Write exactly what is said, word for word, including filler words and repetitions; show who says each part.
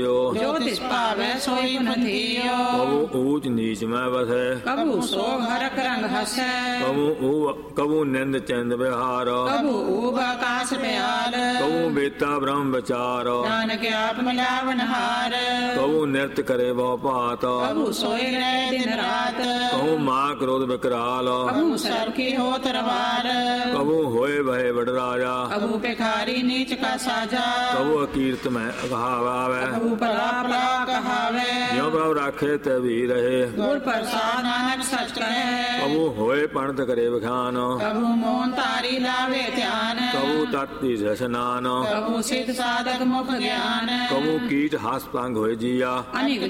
Speaker 1: ਜੋ ਤਿਸ ਭਾਵੈ ਸੋਈ ਗੁਣ ਥੀਓ।
Speaker 2: ਕਬੂ ਊਚ ਨੀਚ ਮੈਂ ਵਸੈ
Speaker 1: ਕਬੂ ਸੋਗ ਹਰਕ ਰੰਗ ਹਸੈ।
Speaker 2: ਕਬੂ ਊ ਕਬੂ ਨਿੰਦ ਚੰਦ ਵਿਹਾਰ
Speaker 1: ਕਬੂ ਊਬ ਆਕਾਸ ਪਿਆਰ।
Speaker 2: ਕਬੂ ਬੇਤਾ ਬ੍ਰਹਮ ਵਿਚਾਰ
Speaker 1: ਨਾਨਕ ਆਪ ਮਿਲਾਵਨ ਹਾਰ।
Speaker 2: ਕਬੂ ਨਿਰਤ ਕਰੇ ਬਹੁ ਭਾਤ
Speaker 1: ਕਬੂ ਸੋਏ ਰਹਿ ਦਿਨ ਰਾਤ।
Speaker 2: ਕਬੂ ਮਾਂ ਕ੍ਰੋਧ ਵਿਕਰਾਲ
Speaker 1: ਕਬੂ ਸਰਖੀ ਹੋ ਤਰਵਾਰ।
Speaker 2: ਕਬੂ ਹੋਏ ਭਏ ਵਡ ਰਾਜਾ
Speaker 1: ਕਬੂ ਭਿਖਾਰੀ ਨੀਚ ਕਾ ਸਾਜਾ।
Speaker 2: ਕਬੂ ਅਕੀਰਤ ਮੈਂ ਅਗਾਵਾਵੈ
Speaker 1: ਕਬੂ ਭਲਾ ਭਲਾ ਕਹਾਵੇ।
Speaker 2: ਜਿਉ ਪ੍ਰਭ ਰਾਖੇ ਤੇ ਵੀ ਰਹੇ
Speaker 1: ਗੁਰ ਪ੍ਰਸਾਦ ਨਾਨਕ ਸਚ ਕਹੈ।
Speaker 2: ਕਬੂ ਹੋਏ ਪੰਡਤ ਕਰੇ ਵਿਖਾਨ
Speaker 1: ਕਬੂ ਮੋਹਨ ਤਾਰੀ ਲਾਵੇ ਧਿਆਨ।
Speaker 2: ਕਬੂ ਤਤੀ ਸਨਾਨ
Speaker 1: ਕਬੂ ਸਿਧ ਸਾਧਕ ਮੁਖ ਗਿਆਨ।
Speaker 2: ਕਬੂ ਕੀਟ ਹਸ ਪੰਗ ਹੋਏ ਜੀਆ
Speaker 1: ਅਨੇਕ